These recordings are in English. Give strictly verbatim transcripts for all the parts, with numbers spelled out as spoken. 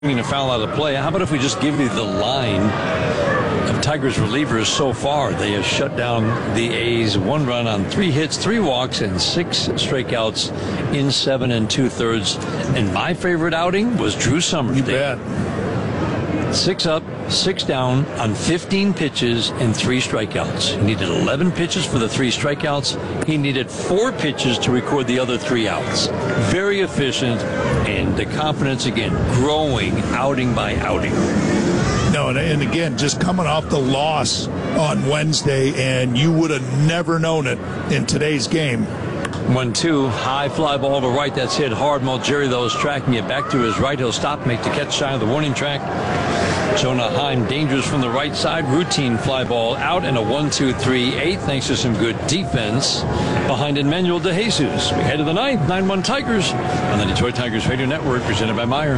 A foul out of play. How about if we just give you the line of Tigers relievers so far? They have shut down the A's one run on three hits, three walks, and six strikeouts in seven and two thirds. And my favorite outing was Drew Summers. You bet. Six up, six down on fifteen pitches and three strikeouts. He needed eleven pitches for the three strikeouts. He needed four pitches to record the other three outs. Very efficient, and the confidence, again, growing outing by outing. No, and, and again, just coming off the loss on Wednesday, and you would have never known it in today's game. one two, high fly ball to right. That's hit hard. Mulgeri, though, is tracking it back to his right. He'll stop, make the catch shy of the warning track. Jonah Heim dangerous from the right side. Routine fly ball out, and a one two three eight thanks to some good defense behind Emmanuel De Jesus. We head to the ninth, nine one Tigers on the Detroit Tigers Radio Network, presented by Meyer.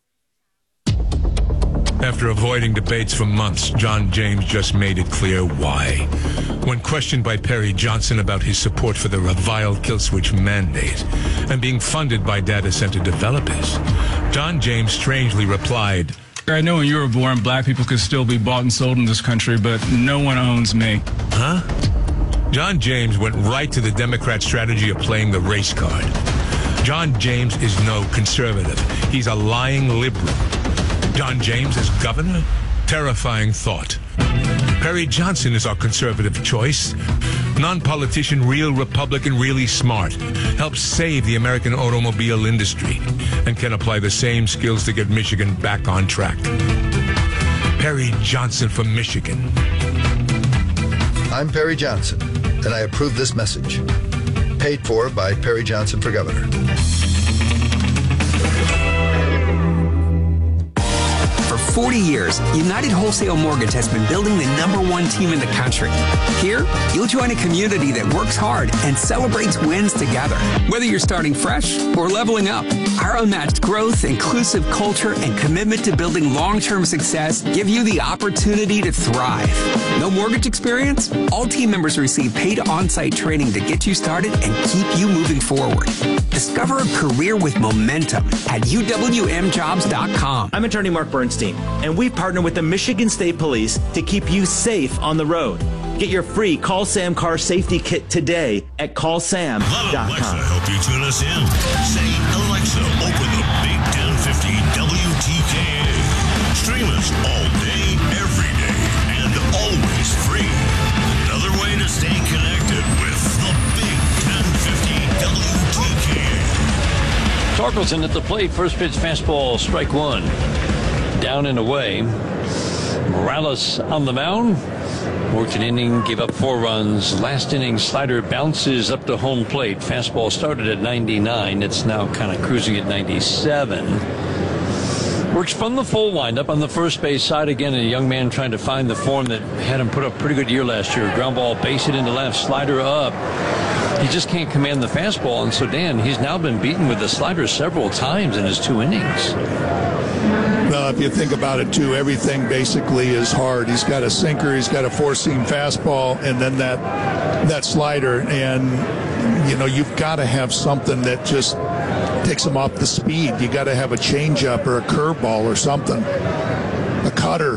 After avoiding debates for months, John James just made it clear why. When questioned by Perry Johnson about his support for the reviled kill switch mandate and being funded by data center developers, John James strangely replied, I know when you were born, black people could still be bought and sold in this country, but no one owns me. Huh? John James went right to the Democrat strategy of playing the race card. John James is no conservative. He's a lying liberal. John James as governor? Terrifying thought. Perry Johnson is our conservative choice. Non-politician, real Republican, really smart. Helps save the American automobile industry and can apply the same skills to get Michigan back on track. Perry Johnson from Michigan. I'm Perry Johnson, and I approve this message. Paid for by Perry Johnson for Governor. For forty years, United Wholesale Mortgage has been building the number one team in the country. Here, you'll join a community that works hard and celebrates wins together. Whether you're starting fresh or leveling up, our unmatched growth, inclusive culture, and commitment to building long-term success give you the opportunity to thrive. No mortgage experience? All team members receive paid on-site training to get you started and keep you moving forward. Discover a career with momentum at U W M jobs dot com. I'm attorney Mark Bernstein, and we partner with the Michigan State Police to keep you safe on the road. Get your free Call Sam car safety kit today at call sam dot com. Let Alexa help you tune us in. Say, Alexa, open the Big ten fifty W T K A. Stream us all day, every day, and always free. Another way to stay connected with the Big ten fifty W T K A. Torkelson at the plate. First pitch fastball, strike one. Down and away. Morales on the mound. Worked an inning, gave up four runs. Last inning, slider bounces up to home plate. Fastball started at ninety-nine. It's now kind of cruising at ninety-seven. Works from the full windup on the first base side again. A young man trying to find the form that had him put up a pretty good year last year. Ground ball, base it into left, slider up. He just can't command the fastball. And so, Dan, he's now been beaten with the slider several times in his two innings. Well, if you think about it, too, everything basically is hard. He's got a sinker, he's got a four-seam fastball, and then that that slider. And, you know, you've got to have something that just takes him off the speed. You got to have a changeup or a curveball or something, a cutter.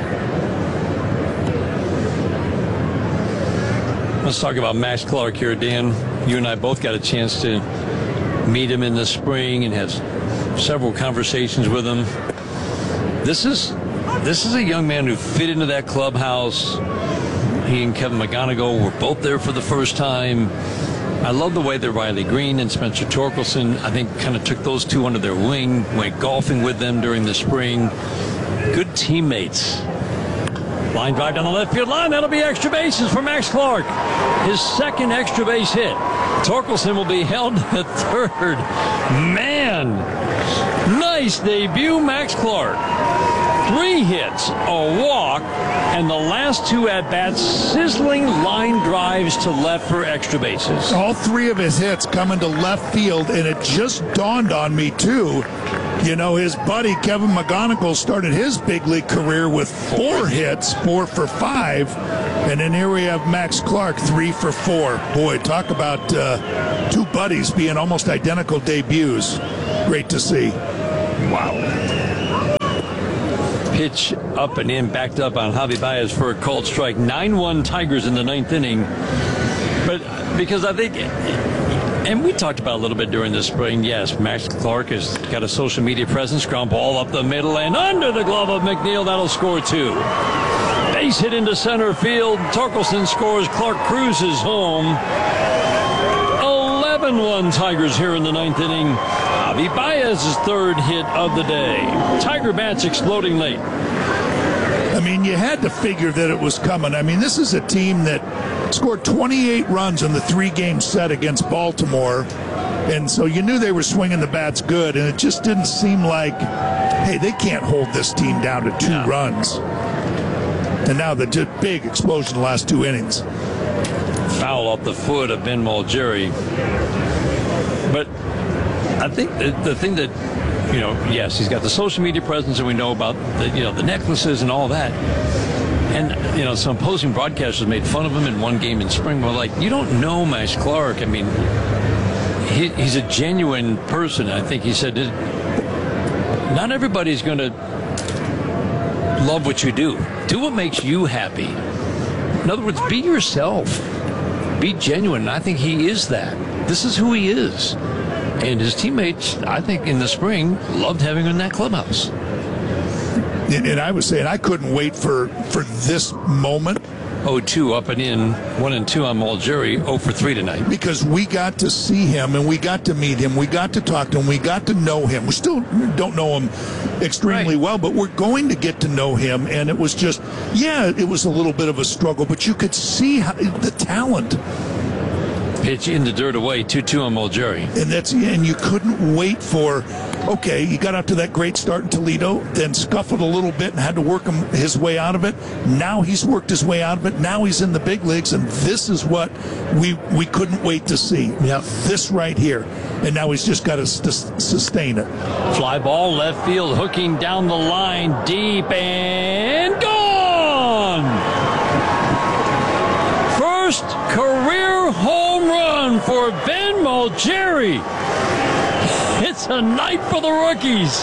Let's talk about Max Clark here, Dan. You and I both got a chance to meet him in the spring and have several conversations with him. This is this is a young man who fit into that clubhouse. He and Kevin McGonigal were both there for the first time. I love the way that Riley Green and Spencer Torkelson, I think, kind of took those two under their wing, went golfing with them during the spring. Good teammates. Line drive down the left field line. That'll be extra bases for Max Clark. His second extra base hit. Torkelson will be held at third. Man, nice debut, Max Clark. Three hits, a walk, and the last two at-bats, sizzling line drives to left for extra bases. All three of his hits coming to left field, and it just dawned on me, too. You know, his buddy Kevin McGonigal started his big league career with four hits, four for five. And then here we have Max Clark, three for four. Boy, talk about uh, two buddies being almost identical debuts. Great to see. Wow. Pitch up and in, backed up on Javi Baez for a called strike. nine one Tigers in the ninth inning. But because I think, and we talked about it a little bit during the spring, yes, Max Clark has got a social media presence. Ground ball up the middle and under the glove of McNeil. That'll score two. Base hit into center field. Torkelson scores. Clark cruises home. eleven one Tigers here in the ninth inning. Javi Baez's third hit of the day. Tiger bats exploding late. I mean, you had to figure that it was coming. I mean, this is a team that scored twenty-eight runs in the three-game set against Baltimore, and so you knew they were swinging the bats good, and it just didn't seem like, hey, they can't hold this team down to two No. runs. And now the t- big explosion the last two innings. Foul off the foot of Ben Malgeri. But I think the, the thing that, you know, yes, he's got the social media presence, and we know about the, you know, the necklaces and all that. And, you know, some opposing broadcasters made fun of him in one game in spring. But, like, you don't know Max Clark. I mean, he, he's a genuine person. I think he said, not everybody's going to love what you do. Do what makes you happy. In other words, be yourself. Be genuine. And I think he is that. This is who he is. And his teammates, I think, in the spring, loved having him in that clubhouse. And, and I was saying I couldn't wait for, for this moment. oh two up and in, one and two on Malgeri, oh for three tonight. Because we got to see him and we got to meet him. We got to talk to him. We got to know him. We still don't know him extremely Right. well, but we're going to get to know him. And it was just, yeah, it was a little bit of a struggle, but you could see how, the talent. Pitch in the dirt away, two two on Malgeri. And that's and you couldn't wait for, okay, he got out to that great start in Toledo, then scuffled a little bit and had to work him his way out of it. Now he's worked his way out of it. Now he's in the big leagues, and this is what we we couldn't wait to see. Yep. This right here. And now he's just got to st- sustain it. Fly ball, left field, hooking down the line, deep and gone! First career home run for Ben Malgeri. It's a night for the rookies.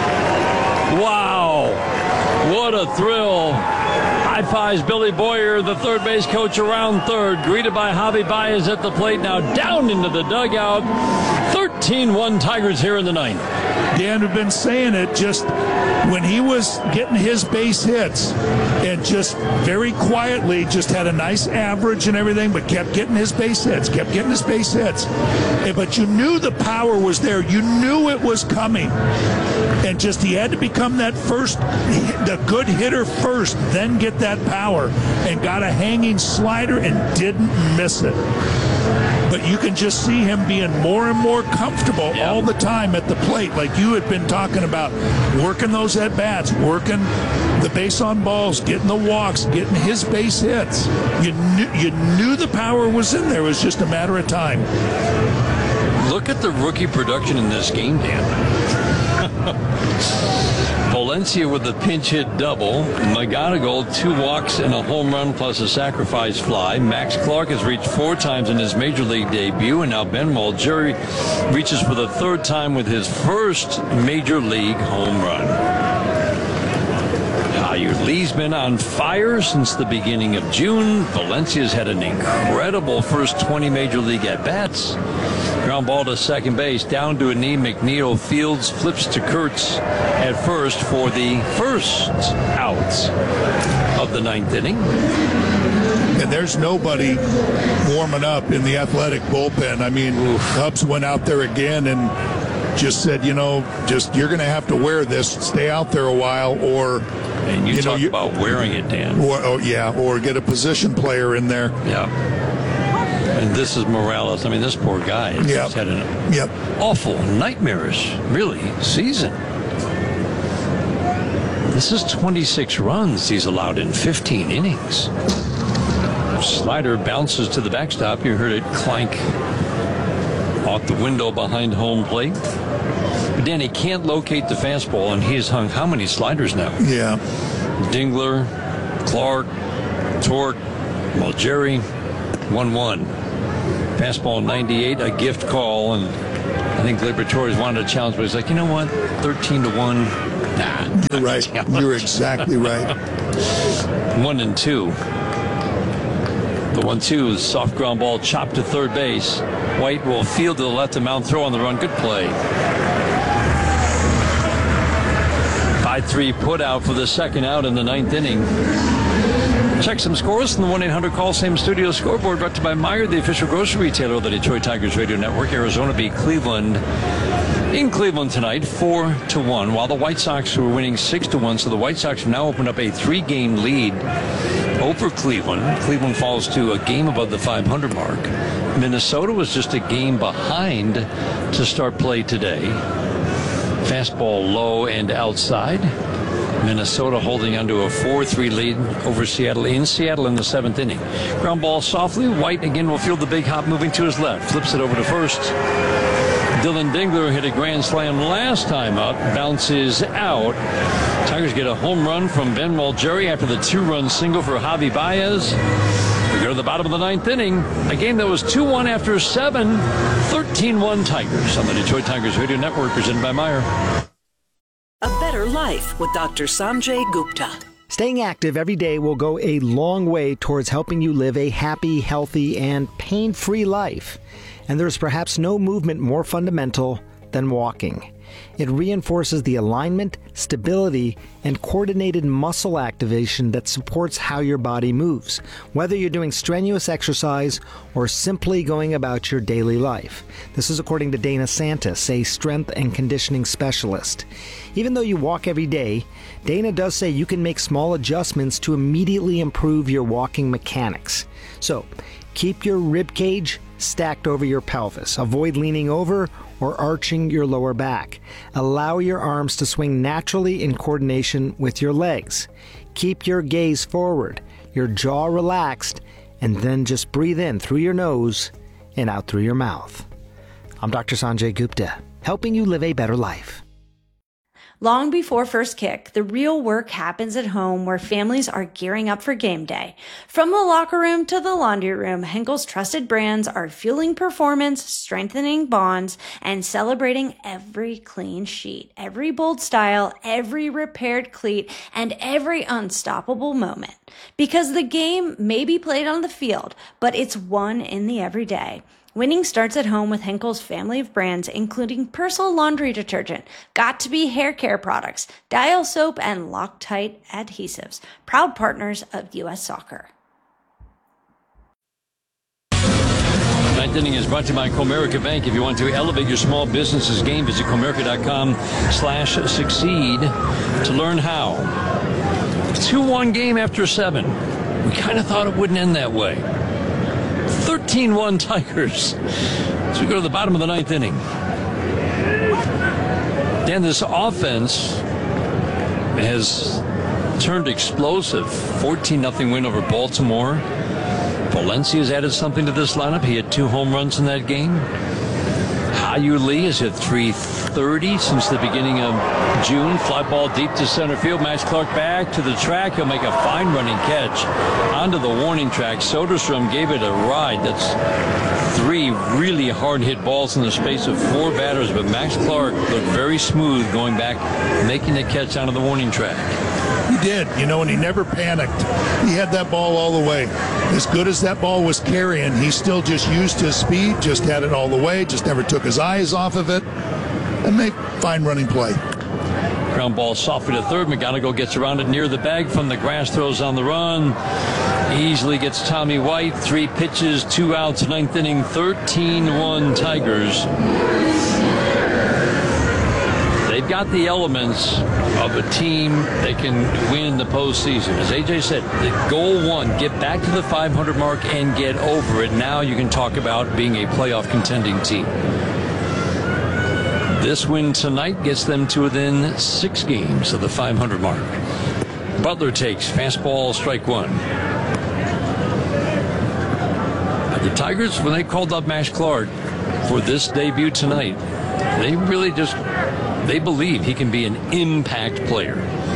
Wow. What a thrill. High fives Billy Boyer, the third base coach, around third. Greeted by Javi Baez at the plate. Now down into the dugout. thirteen one Tigers here in the ninth. Dan had been saying it just when he was getting his base hits and just very quietly just had a nice average and everything, but kept getting his base hits, kept getting his base hits. And, but you knew the power was there. You knew it was coming. And just he had to become that first, the good hitter first, then get that power. And got a hanging slider and didn't miss it. But you can just see him being more and more comfortable Yeah. all the time at the plate, like you had been talking about, working those at-bats, working the base on balls, getting the walks, getting his base hits. You knew, you knew the power was in there. It was just a matter of time. Look at the rookie production in this game, Dan. Valencia with a pinch hit double. McGonigal, two walks and a home run plus a sacrifice fly. Max Clark has reached four times in his major league debut, and now Ben Malgeri reaches for the third time with his first major league home run. Howard Lee's been on fire since the beginning of June. Valencia's had an incredible first twenty major league at-bats. Ground ball to second base, down to a knee. McNeil fields, flips to Kurtz at first for the first out of the ninth inning. And there's nobody warming up in the Athletic bullpen. I mean, Cubs went out there again and just said, you know, just you're going to have to wear this, stay out there a while, or And you, you know, talk you- about wearing it, Dan. or oh, yeah, or get a position player in there. Yeah. And this is Morales. I mean, this poor guy has Yep. had an Yep. awful, nightmarish, really, season. This is twenty-six runs he's allowed in fifteen innings. Slider bounces to the backstop. You heard it clank off the window behind home plate. But Dan, he can't locate the fastball, and he has hung how many sliders now? Yeah. Dingler, Clark, Tork, Malgeri, one one. Fastball ninety-eight, a gift call, and I think Liberatores wanted a challenge, but he's like, you know what, thirteen to one, Nah. You're right. You're exactly right. One and two. The one two is soft ground ball chopped to third base. White will field to the left and mound throw on the run. Good play. five three put out for the second out in the ninth inning. Check some scores from the one eight hundred call same studio scoreboard, brought to you by Meijer, the official grocery retailer of the Detroit Tigers Radio Network. Arizona beat Cleveland in Cleveland tonight, four to one, while the White Sox were winning six to one. So the White Sox have now opened up a three-game lead over Cleveland. Cleveland falls to a game above the five hundred mark. Minnesota was just a game behind to start play today. Fastball low and outside. Minnesota holding onto a four three lead over Seattle in Seattle in the seventh inning. Ground ball softly. White again will field the big hop, moving to his left. Flips it over to first. Dylan Dingler hit a grand slam last time up. Bounces out. Tigers get a home run from Ben Malgeri after the two-run single for Javi Baez. We go to the bottom of the ninth inning. A game that was two one after seven. thirteen one Tigers on the Detroit Tigers Radio Network, presented by Meijer. A better life with Doctor Sanjay Gupta. Staying active every day will go a long way towards helping you live a happy, healthy, and pain-free life. And there's perhaps no movement more fundamental than walking. It reinforces the alignment, stability, and coordinated muscle activation that supports how your body moves, whether you're doing strenuous exercise or simply going about your daily life. This is according to Dana Santis, a strength and conditioning specialist. Even though you walk every day, Dana does say you can make small adjustments to immediately improve your walking mechanics. So, keep your rib cage stacked over your pelvis. Avoid leaning over or arching your lower back. Allow your arms to swing naturally in coordination with your legs. Keep your gaze forward, your jaw relaxed, and then just breathe in through your nose and out through your mouth. I'm Doctor Sanjay Gupta, helping you live a better life. Long before first kick, the real work happens at home where families are gearing up for game day. From the locker room to the laundry room, Henkel's trusted brands are fueling performance, strengthening bonds, and celebrating every clean sheet, every bold style, every repaired cleat, and every unstoppable moment. Because the game may be played on the field, but it's won in the everyday. Winning starts at home with Henkel's family of brands, including Persil laundry detergent, Got2b hair care products, Dial soap, and Loctite adhesives. Proud partners of U S Soccer. Ninth inning is brought to you by Comerica Bank. If you want to elevate your small business's game, visit Comerica dot com slash succeed to learn how. two one game after seven. We kind of thought it wouldn't end that way. thirteen one Tigers. So we go to the bottom of the ninth inning. Dan, this offense has turned explosive. fourteen nothing win over Baltimore. Valencia has added something to this lineup. He had two home runs in that game. Hyu Lee has hit three thirty since the beginning of June. Fly ball deep to center field. Max Clark back to the track. He'll make a fine running catch onto the warning track. Soderstrom gave it a ride. That's three really hard hit balls in the space of four batters, but Max Clark looked very smooth going back, making the catch onto the warning track. He did, you know, and he never panicked. He had that ball all the way. As good as that ball was carrying, he still just used his speed, just had it all the way, just never took his eyes off of it, and made fine running play. Ground ball softly to third. McGonigal gets around it near the bag from the grass, throws on the run. Easily gets Tommy White. Three pitches, two outs, ninth inning, thirteen one Tigers. They've got the elements of a team that can win the postseason. As A J said, the goal one, get back to the five hundred mark and get over it. Now you can talk about being a playoff contending team. This win tonight gets them to within six games of the five hundred mark. Butler takes fastball, strike one. But the Tigers, when they called up Max Clark for this debut tonight, they really just, they believe he can be an impact player.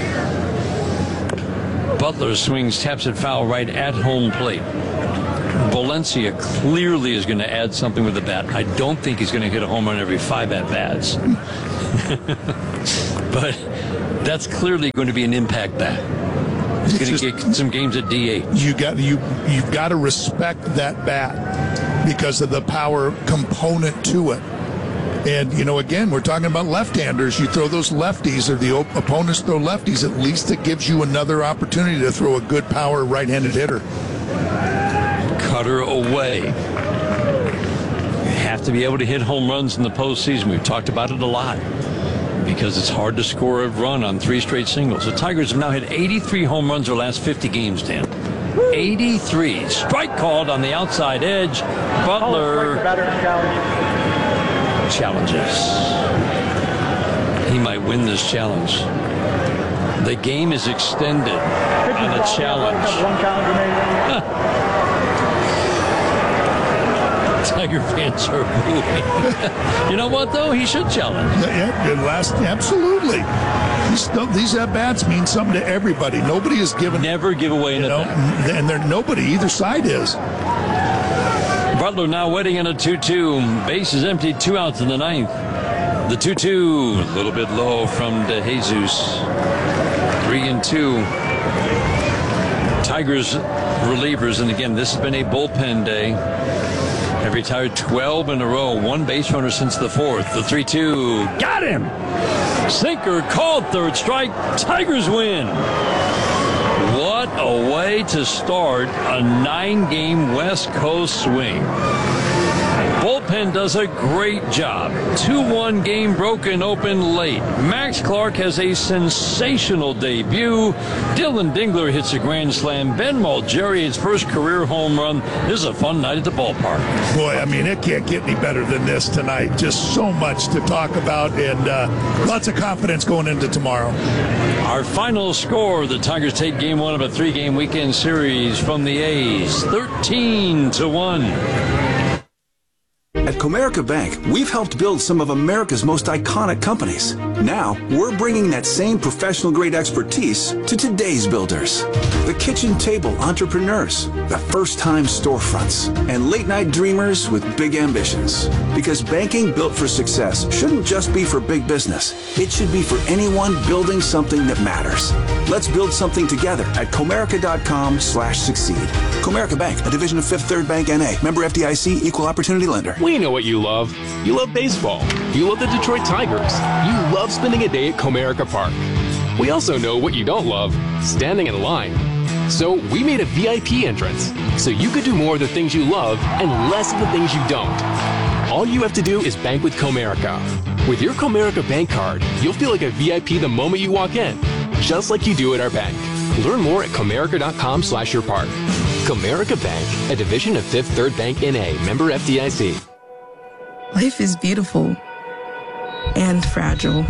Butler swings, taps it foul right at home plate. Valencia clearly is going to add something with the bat. I don't think he's going to hit a home run every five at-bats. But That's clearly going to be an impact bat. He's going to get some games at D H. You got you you've got to respect that bat because of the power component to it. And, you know, again, we're talking about left-handers. You throw those lefties or the op- opponents throw lefties, at least it gives you another opportunity to throw a good power right-handed hitter. Cutter away. You have to be able to hit home runs in the postseason. We've talked about it a lot because it's hard to score a run on three straight singles. The Tigers have now hit eighty-three home runs their last fifty games, Dan. eighty-three. Strike called on the outside edge. Butler challenges. He might win this challenge. The game is extended on a challenge. Tiger fans are booing. You know what, though? He should challenge. Yeah, yeah, last, absolutely. These, these at-bats mean something to everybody. Nobody is given. Never give away an at-bat. And they're nobody. Either side is. Butler now waiting in a two two. Base is empty. Two outs in the ninth. The two two. A little bit low from De Jesus. Three and two. Tigers relievers. And again, this has been a bullpen day. Have retired twelve in a row. One base runner since the fourth. The three two. Got him! Sinker called, third strike. Tigers win. What a way to start a nine-game West Coast swing. Bullpen does a great job. two one game broken open late. Max Clark has a sensational debut. Dylan Dingler hits a grand slam. Ben Malgeri his first career home run. This is a fun night at the ballpark. Boy, I mean, it can't get any better than this tonight. Just so much to talk about and uh, lots of confidence going into tomorrow. Our final score, the Tigers take game one of a three-game weekend series from the A's, thirteen to one. At Comerica Bank, we've helped build some of America's most iconic companies. Now, we're bringing that same professional-grade expertise to today's builders. The kitchen table entrepreneurs, the first-time storefronts, and late-night dreamers with big ambitions. Because banking built for success shouldn't just be for big business. It should be for anyone building something that matters. Let's build something together at Comerica.com slash succeed. Comerica Bank, a division of Fifth Third Bank N A. Member F D I C, equal opportunity lender. We know what you love. You love baseball. You love the Detroit Tigers. You love spending a day at Comerica Park. We also know what you don't love, standing in line. So we made a V I P entrance, so you could do more of the things you love and less of the things you don't. All you have to do is bank with Comerica. With your Comerica Bank card, you'll feel like a V I P the moment you walk in, just like you do at our bank. Learn more at Comerica.com slash your park. Comerica Bank, a division of Fifth Third Bank N A, member F D I C. Life is beautiful and fragile.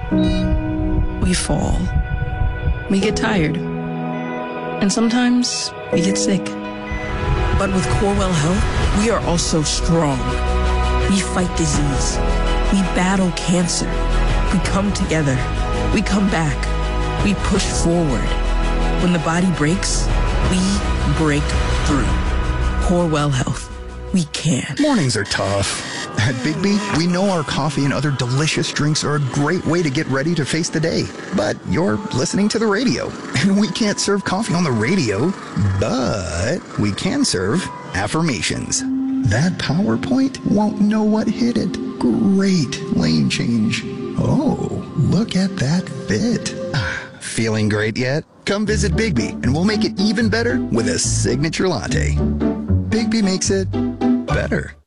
We fall. We get tired. And sometimes we get sick. But with Corewell Health, we are also strong. We fight disease. We battle cancer. We come together. We come back. We push forward. When the body breaks, we break through. Corewell Health. We can. Mornings are tough. At Biggby, we know our coffee and other delicious drinks are a great way to get ready to face the day. But you're listening to the radio, and we can't serve coffee on the radio, but we can serve affirmations. That PowerPoint won't know what hit it. Great lane change. Oh, look at that fit. Feeling great yet? Come visit Biggby, and we'll make it even better with a signature latte. Biggby makes it better.